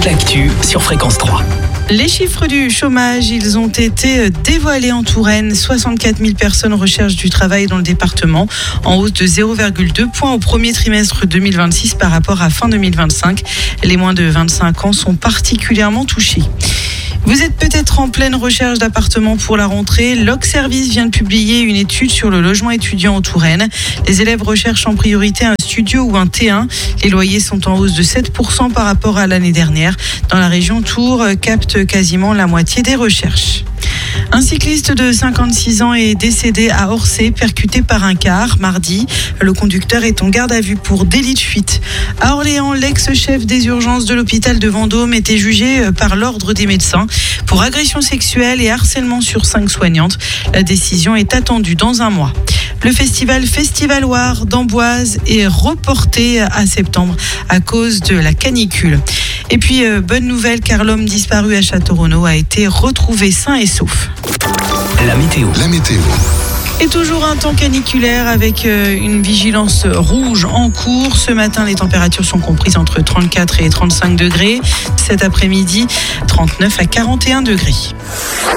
l'actu sur Fréquence 3. Les chiffres du chômage, ils ont été dévoilés en Touraine. 64 000 personnes recherchent du travail dans le département, en hausse de 0,2 points au premier trimestre 2026 par rapport à fin 2025. Les moins de 25 ans sont particulièrement touchés. Vous êtes peut-être en pleine recherche d'appartements pour la rentrée. Logservice vient de publier une étude sur le logement étudiant en Touraine. Les élèves recherchent en priorité un studio ou un T1. Les loyers sont en hausse de 7% par rapport à l'année dernière. Dans la région, Tours capte quasiment la moitié des recherches. Un cycliste de 56 ans est décédé à Orsay, percuté par un car mardi. Le conducteur est en garde à vue pour délit de fuite. À Orléans, l'ex-chef des urgences de l'hôpital de Vendôme était jugé par l'ordre des médecins pour agression sexuelle et harcèlement sur 5 soignantes. La décision est attendue dans un mois. Le festival Loire d'Amboise est reporté à septembre à cause de la canicule. Et puis, bonne nouvelle, car l'homme disparu à Château-Renaud a été retrouvé sain et sauf. La météo. Et toujours un temps caniculaire avec une vigilance rouge en cours. Ce matin, les températures sont comprises entre 34 et 35 degrés. Cet après-midi, 39 à 41 degrés.